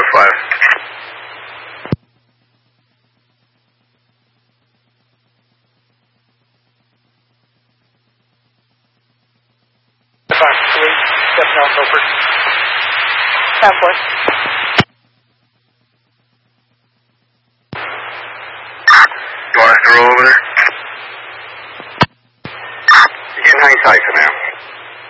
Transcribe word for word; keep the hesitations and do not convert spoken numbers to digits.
five. five, two eight, seven L Milford. Southward. You want us to roll over there?